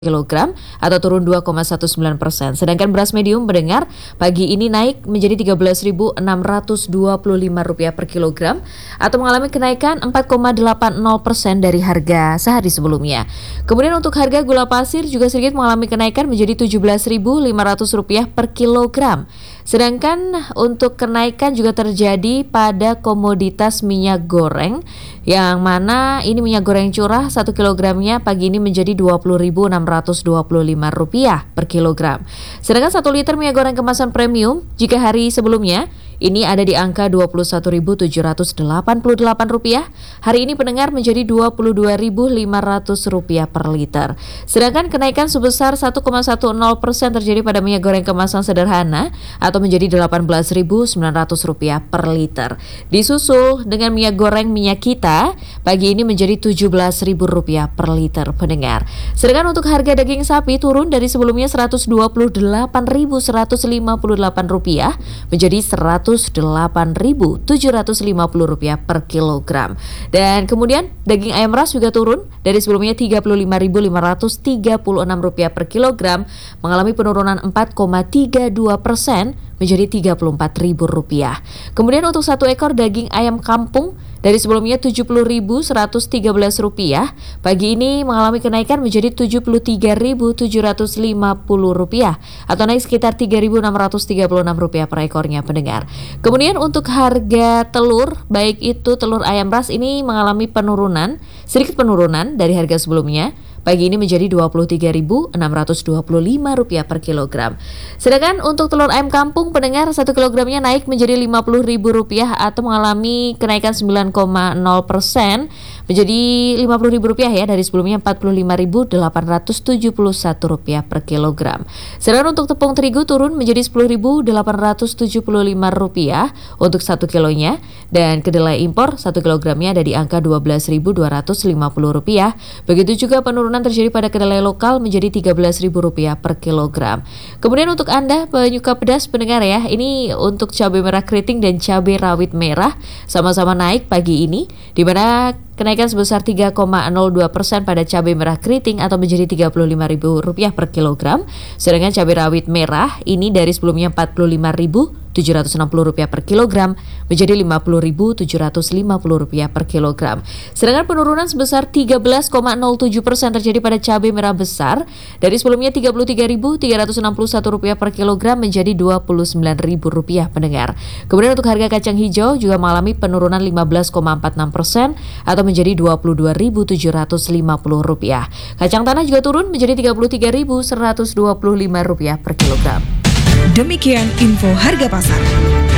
kilogram atau turun 2,19%. Sedangkan beras medium pendengar pagi ini naik menjadi Rp13.625 per kilogram atau mengalami kenaikan 4,80% dari harga sehari sebelumnya. Kemudian untuk harga gula pasir juga sedikit mengalami kenaikan menjadi Rp17.500 per kilogram. Sedangkan untuk kenaikan juga terjadi pada komoditas minyak goreng, yang mana ini minyak goreng curah 1 kilogramnya pagi ini menjadi Rp20.625 per kilogram. Sedangkan 1 liter minyak goreng kemasan premium jika hari sebelumnya ini ada di angka Rp21.788, hari ini pendengar menjadi Rp22.500 per liter. Sedangkan kenaikan sebesar 1,10% terjadi pada minyak goreng kemasan sederhana atau menjadi Rp18.900 per liter. Disusul dengan minyak goreng minyak kita pagi ini menjadi Rp17.000 per liter pendengar. Sedangkan untuk harga daging sapi turun dari sebelumnya Rp128.158 menjadi Rp108.750 per kilogram. Dan kemudian daging ayam ras juga turun dari sebelumnya Rp35.536 per kilogram, mengalami penurunan 4,32% menjadi Rp34.000. Kemudian untuk 1 ekor daging ayam kampung dari sebelumnya Rp70.113, pagi ini mengalami kenaikan menjadi Rp73.750 atau naik sekitar Rp3.636 per ekornya pendengar. Kemudian untuk harga telur, baik itu telur ayam ras ini mengalami sedikit penurunan dari harga sebelumnya. Pagi ini menjadi Rp23.625 per kilogram. Sedangkan untuk telur ayam kampung pendengar 1 kilogramnya naik menjadi Rp50.000 atau mengalami kenaikan 9,0% menjadi Rp50.000 ya, dari sebelumnya Rp45.871 per kilogram. Sedangkan untuk tepung terigu turun menjadi Rp10.875 untuk 1 kilonya, dan kedelai impor 1 kilogramnya ada di angka Rp12.250. Begitu juga penurunan terjadi pada kedelai lokal menjadi Rp13.000 per kilogram. Kemudian untuk Anda penyuka pedas pendengar ya, ini untuk cabai merah keriting dan cabai rawit merah sama-sama naik pagi ini, di mana kenaikan sebesar 3,02% pada cabai merah keriting atau menjadi Rp35.000 per kilogram. Sedangkan cabai rawit merah ini dari sebelumnya Rp45.760 per kilogram menjadi Rp50.750 per kilogram. Sedangkan penurunan sebesar 13,07% terjadi pada cabai merah besar dari sebelumnya Rp33.361 per kilogram menjadi Rp29.000 pendengar. Kemudian untuk harga kacang hijau juga mengalami penurunan 15,46% atau menjadi Rp27.750. Kacang tanah juga turun menjadi Rp33.125 per kilogram. Demikian info harga pasar.